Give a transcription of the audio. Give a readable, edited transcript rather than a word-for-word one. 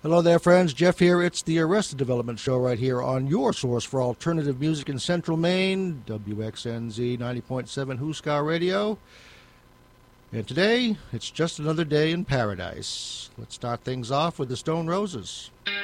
Hello there, friends. Jeff here. It's the Arrested Development Show right here on your source for alternative music in Central Maine, WXNZ 90.7 Huskar Radio. And today, it's just another day in paradise. Let's start things off with the Stone Roses.